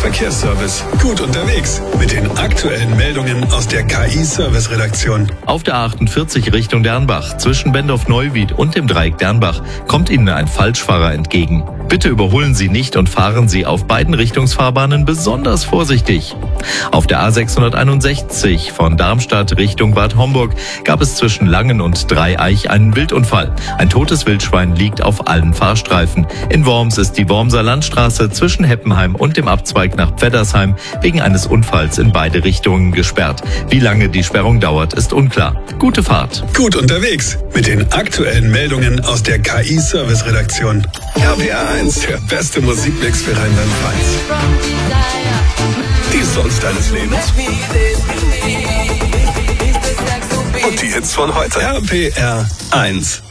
Verkehrsservice. Gut unterwegs mit den aktuellen Meldungen aus der KI-Service-Redaktion. Auf der A48 Richtung Dernbach zwischen Bendorf-Neuwied und dem Dreieck Dernbach kommt Ihnen ein Falschfahrer entgegen. Bitte überholen Sie nicht und fahren Sie auf beiden Richtungsfahrbahnen besonders vorsichtig. Auf der A661 von Darmstadt Richtung Bad Homburg gab es zwischen Langen und Dreieich einen Wildunfall. Ein totes Wildschwein liegt auf allen Fahrstreifen. In Worms ist die Wormser Landstraße zwischen Heppenheim und dem Abzweig nach Pfeddersheim wegen eines Unfalls in beide Richtungen gesperrt. Wie lange die Sperrung dauert, ist unklar. Gute Fahrt. Gut unterwegs mit den aktuellen Meldungen aus der KI-Service-Redaktion. RPR 1, der beste Musikmix für Rheinland-Pfalz. Die Songs deines Lebens. Und die Hits von heute. RPR 1.